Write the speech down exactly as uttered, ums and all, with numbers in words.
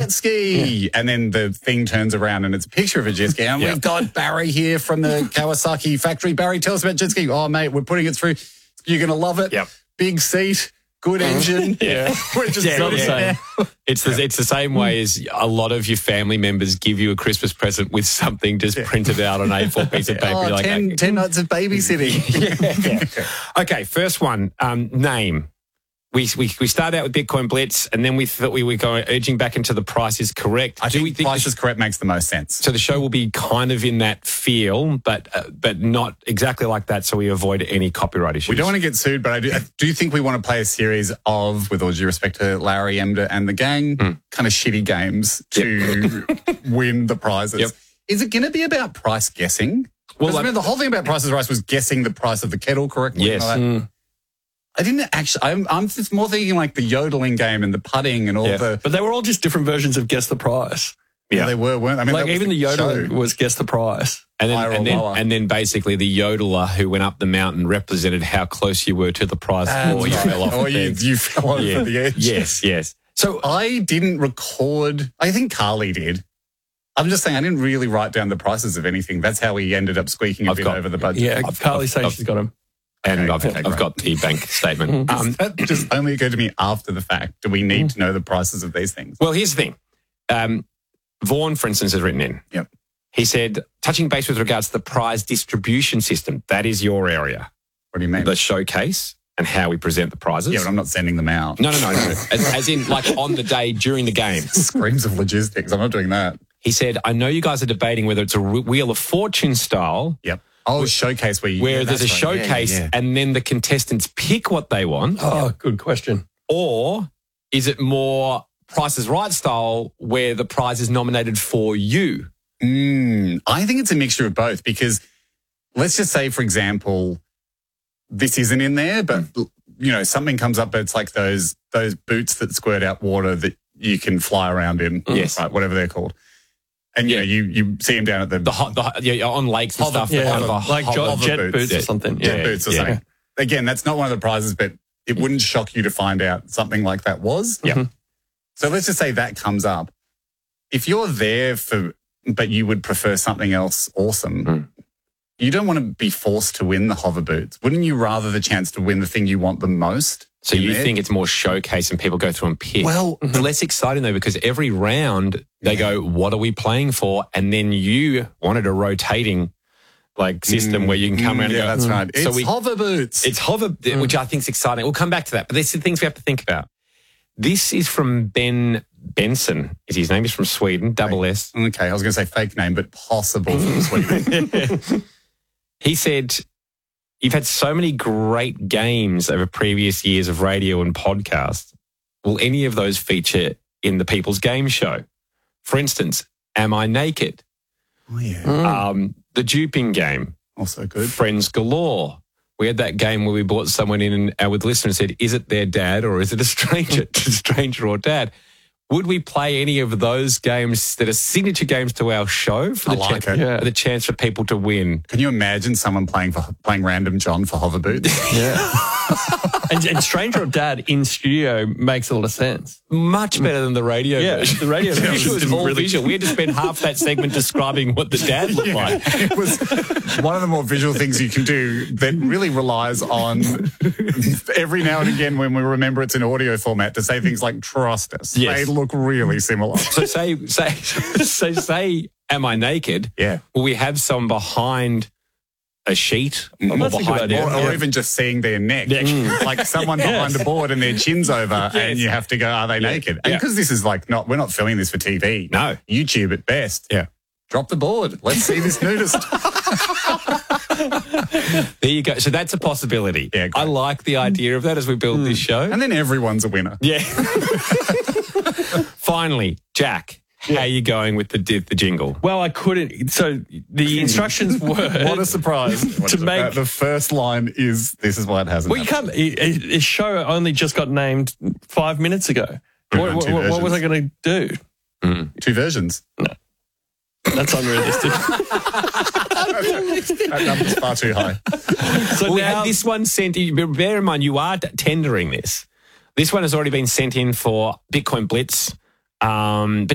jet ski. Yeah. And then the thing turns around and it's a picture of a jet ski. And yeah. we've got Barry here from the Kawasaki factory. Barry, tell us about jet ski. Oh, mate, we're putting it through. You're going to love it. Yep. Big seat. Good engine. Yeah. We're just yeah, not the same. It's the, it's the same way as a lot of your family members give you a Christmas present with something just yeah. printed out on A four piece of paper. Oh, like, ten, okay. ten nights of babysitting. yeah, yeah. Okay, first one, um, name. We, we we started out with Bitcoin Blitz, and then we thought we were going urging back into the price is correct. I Do think we think price is correct makes the most sense. So the show will be kind of in that feel, but uh, but not exactly like that, so we avoid any copyright issues. We don't want to get sued, but I do, I do think we want to play a series of, with all due respect to Larry Emder and the gang, mm. kind of shitty games to yep. win the prizes. Yep. Is it going to be about price guessing? Well, like, I mean, the whole thing about Price is Right was guessing the price of the kettle correctly. Yes. Like mm. I didn't actually, I'm, I'm just more thinking like the yodeling game and the putting and all yeah. the... But they were all just different versions of Guess the Price. Yeah, yeah they were, weren't they? I mean, like even the, the yodeling show. was Guess the Price. And then, and, then, and then basically the yodeler who went up the mountain represented how close you were to the prize or you fell off or the you, you fell over yeah. the edge. Yes, yes. So I didn't record, I think Carly did. I'm just saying I didn't really write down the prices of anything. That's how we ended up squeaking a I've bit got, over the budget. Yeah, I've, Carly's saying I've, she's got them. And okay, I've, okay, I've right. got the bank statement. Um, that just only occurred to me after the fact. Do we need to know the prices of these things? Well, here's the thing. Um, Vaughan, for instance, has written in. Yep. He said, touching base with regards to the prize distribution system, that is your area. What do you mean? The showcase and how we present the prizes. Yeah, but I'm not sending them out. No, no, no. no. As, as in, like, on the day during the game. Screams of logistics. I'm not doing that. He said, I know you guys are debating whether it's a Wheel of Fortune style. Yep. Oh, showcase where you... Where yeah, there's a right. showcase yeah, yeah, yeah. and then the contestants pick what they want. Oh, yep. Good question. Or is it more Price is Right style where the prize is nominated for you? Mm, I think it's a mixture of both because let's just say, for example, this isn't in there, but, mm. you know, something comes up, but it's like those those boots that squirt out water that you can fly around in. Yes. Right, whatever they're called. And, yeah, you know, you, you see them down at the... the, the yeah, on lakes and hover, stuff. Yeah, kind of hover, like hover jet boots, boots yeah. or something. Jet Yeah, boots or yeah. something. Again, that's not one of the prizes, but it wouldn't shock you to find out something like that was. Yeah. Mm-hmm. So let's just say that comes up. If you're there for, but you would prefer something else awesome, mm. you don't want to be forced to win the hover boots. Wouldn't you rather the chance to win the thing you want the most? So you there? think it's more showcase and people go through and pick? Well, it's less exciting though because every round they yeah. go, what are we playing for? And then you wanted a rotating like system mm, where you can come mm, around yeah, and go, that's right. So it's we, hover boots. It's hover, mm. which I think is exciting. We'll come back to that. But there's the things we have to think about. This is from Ben Benson. Is his name is from Sweden, double okay. S. Okay, I was going to say fake name, but possible from Sweden. He said, you've had so many great games over previous years of radio and podcast. Will any of those feature in the People's Game Show? For instance, Am I Naked? Oh, yeah. Mm. Um, the duping game. Also good. Friends Galore. We had that game where we brought someone in and our listener and said, is it their dad or is it a stranger? stranger or dad? Would we play any of those games that are signature games to our show for the, I like chance, it. yeah. for the chance for people to win? Can you imagine someone playing for playing Random John for hover boots? Yeah. and, and Stranger or Dad in studio makes a lot of sense. Much better than the radio yeah, version. The radio version was all really visual. We had to spend half that segment describing what the dad looked yeah, like. It was one of the more visual things you can do that really relies on every now and again when we remember it's in audio format to say things like, trust us. Yes. They look really similar. So say, say, so say, am I naked? Yeah. Will we have someone behind a sheet or, that's a good behind, idea. Or, or yeah. even just seeing their neck. Yeah. Mm. Like someone behind Yes. a board and their chin's over Yes. and you have to go, are they Yeah. naked? And Yeah. because this is like not, we're not filming this for T V. No. YouTube at best. Yeah. Drop the board. Let's see this nudist. There you go. So that's a possibility. Yeah, great. I like the idea of that as we build mm. this show. And then everyone's a winner. Yeah. Finally, Jack, yeah. how are you going with the the jingle? Well, I couldn't. So the instructions were... What a surprise. What to is make about? The first line is, this is why it hasn't Well, you happened. can't... His show only just got named five minutes ago. What, what, Two what, what was I versions. going to do? Mm. Two versions. No. That's unrealistic. That number's far too high. So Well, we now- had this one sent in. Bear in mind, you are tendering this. This one has already been sent in for Bitcoin Blitz. Um, but